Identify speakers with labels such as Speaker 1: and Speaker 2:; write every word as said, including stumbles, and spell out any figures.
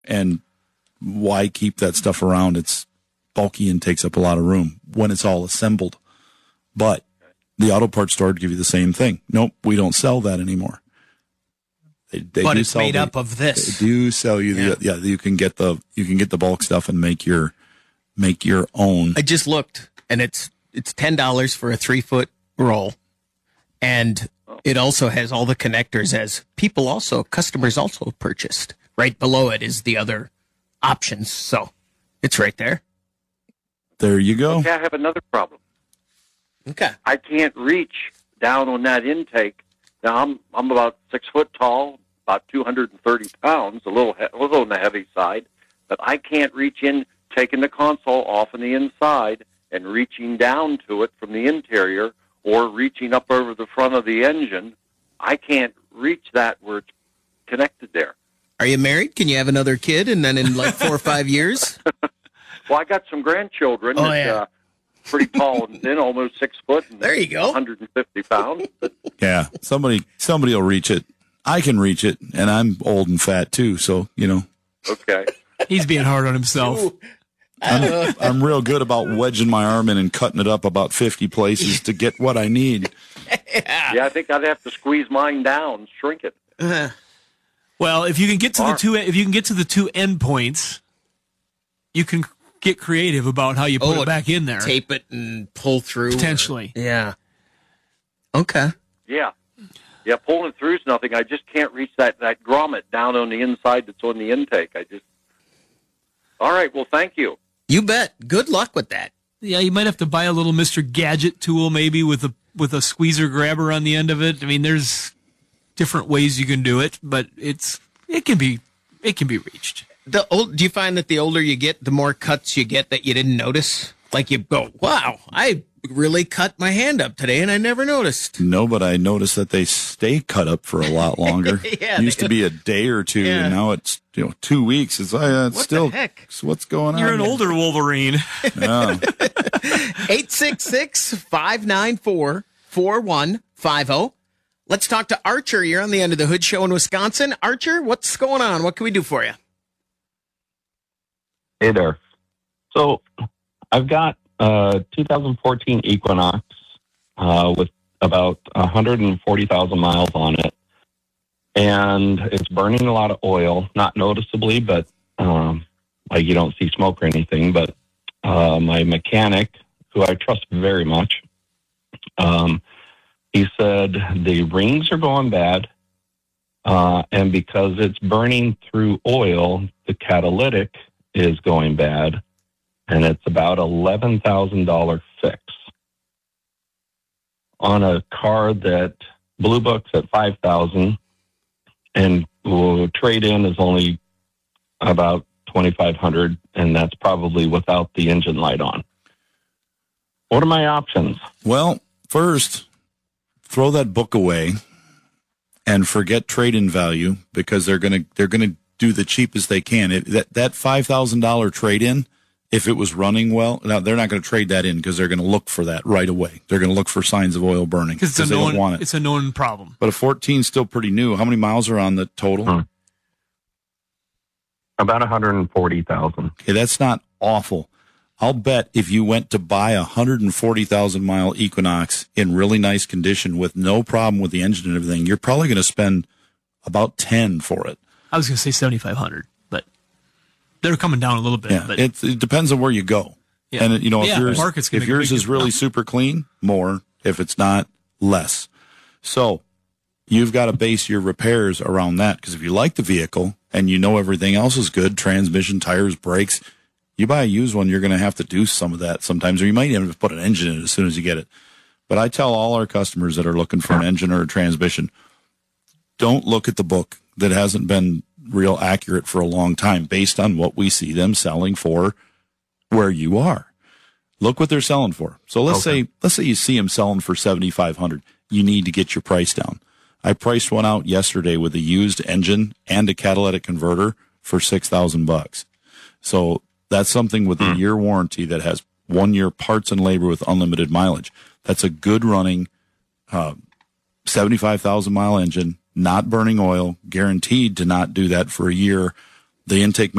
Speaker 1: And why keep that stuff around? It's bulky and takes up a lot of room when it's all assembled. But the auto parts store would give you the same thing. Nope, we don't sell that anymore. They, they
Speaker 2: but
Speaker 1: do
Speaker 2: it's
Speaker 1: sell
Speaker 2: made
Speaker 1: the,
Speaker 2: up of this.
Speaker 1: They do sell you the yeah. yeah. You can get the you can get the bulk stuff and make your make your own.
Speaker 2: I just looked, and it's it's ten dollars for a three foot roll, and it also has all the connectors as people also customers also purchased. Right below it is the other options, so it's right there.
Speaker 1: There you go.
Speaker 3: Okay, I have another problem.
Speaker 2: Okay,
Speaker 3: I can't reach down on that intake. Now I'm I'm about six foot tall, about two hundred and thirty pounds, a little he- a little on the heavy side, but I can't reach in, taking the console off on the inside and reaching down to it from the interior, or reaching up over the front of the engine. I can't reach that where it's connected there.
Speaker 2: Are you married? Can you have another kid, and then in like four or five years?
Speaker 3: Well, I got some grandchildren.
Speaker 2: Oh,
Speaker 3: that,
Speaker 2: yeah.
Speaker 3: uh, pretty tall and thin, almost six foot. And
Speaker 2: there you go.
Speaker 3: one hundred fifty pounds. But
Speaker 1: yeah, somebody somebody will reach it. I can reach it, and I'm old and fat too. So you know.
Speaker 3: Okay.
Speaker 4: He's being hard on himself.
Speaker 2: Ooh,
Speaker 1: I'm, I'm real good about wedging my arm in and cutting it up about fifty places to get what I need.
Speaker 2: yeah.
Speaker 3: yeah, I think I'd have to squeeze mine down, shrink it.
Speaker 2: Uh,
Speaker 4: Well, if you can get to the
Speaker 3: Mark.
Speaker 4: two, if you can get to the two endpoints, you can get creative about how you put
Speaker 2: Oh,
Speaker 4: it back in there.
Speaker 2: tape it and pull through.
Speaker 4: Potentially.
Speaker 2: Or, yeah. Okay.
Speaker 3: Yeah. Yeah, pulling through is nothing. I just can't reach that, that grommet down on the inside that's on the intake. I just... All right, well, thank you.
Speaker 2: You bet. Good luck with that.
Speaker 4: Yeah, you might have to buy a little Mister Gadget tool, maybe with a with a squeezer grabber on the end of it. I mean, there's different ways you can do it, but it's it can be it can be reached.
Speaker 2: The old, do you find that the older you get, the more cuts you get that you didn't notice? Like you go, wow, I really cut my hand up today and I never noticed.
Speaker 1: No, but I noticed that they stay cut up for a lot longer.
Speaker 2: Yeah,
Speaker 1: it used
Speaker 2: they-
Speaker 1: to be a day or two,
Speaker 2: Yeah.
Speaker 1: and now it's you know two weeks. It's, uh, it's
Speaker 2: What
Speaker 1: still
Speaker 2: the heck?
Speaker 1: So what's going
Speaker 4: You're
Speaker 1: on?
Speaker 4: an older Wolverine.
Speaker 1: Yeah.
Speaker 2: eight six six, five nine four, four one five zero. Let's talk to Archer. You're on the End of the Hood Show in Wisconsin. Archer, what's going on? What can we do for you?
Speaker 5: Hey there. So I've got a two thousand fourteen Equinox uh, with about one hundred forty thousand miles on it. And it's burning a lot of oil, not noticeably, but um, like you don't see smoke or anything. But uh, my mechanic, who I trust very much, um, he said the rings are going bad. Uh, and because it's burning through oil, the catalytic is going bad, and it's about eleven thousand dollars fix on a car that Blue Book's at five thousand dollars, and well, trade-in is only about twenty-five hundred dollars, and that's probably without the engine light on. What are my options?
Speaker 1: Well, first, throw that book away and forget trade-in value, because they're gonna they're gonna do the cheapest they can. It, that that five thousand dollar trade-in, if it was running well, now they're not going to trade that in because they're going to look for that right away. They're going to look for signs of oil burning
Speaker 4: Because
Speaker 1: because
Speaker 4: it's a
Speaker 1: they don't
Speaker 4: known
Speaker 1: want it.
Speaker 4: it's a known problem.
Speaker 1: But a fourteen is still pretty new. How many miles are on the total?
Speaker 5: Hmm. About one hundred forty thousand.
Speaker 1: Okay, that's not awful. I'll bet if you went to buy a one hundred forty thousand mile Equinox in really nice condition with no problem with the engine and everything, you're probably going to spend about ten for it.
Speaker 4: I was going to say seventy-five hundred, but they're coming down a little bit.
Speaker 1: Yeah,
Speaker 4: but
Speaker 1: it, it depends on where you go.
Speaker 4: Yeah.
Speaker 1: And, you know, if
Speaker 4: Yeah,
Speaker 1: yours,
Speaker 4: market's gonna
Speaker 1: if
Speaker 4: make a
Speaker 1: yours
Speaker 4: big
Speaker 1: is really
Speaker 4: difference.
Speaker 1: super clean, more. If it's not, less. So you've got to base your repairs around that, because if you like the vehicle and you know everything else is good, transmission, tires, brakes, you buy a used one, you're going to have to do some of that sometimes, or you might even have to put an engine in it as soon as you get it. But I tell all our customers that are looking for an engine or a transmission, don't look at the book that hasn't been real accurate for a long time based on what we see them selling for where you are. Look what they're selling for. So let's
Speaker 5: Okay.
Speaker 1: say let's say you see them selling for seventy-five hundred dollars. You need to get your price down. I priced one out yesterday with a used engine and a catalytic converter for six thousand bucks. So that's something with a year warranty that has one year parts and labor with unlimited mileage. That's a good running uh, seventy-five thousand mile engine, not burning oil, guaranteed to not do that for a year. the intake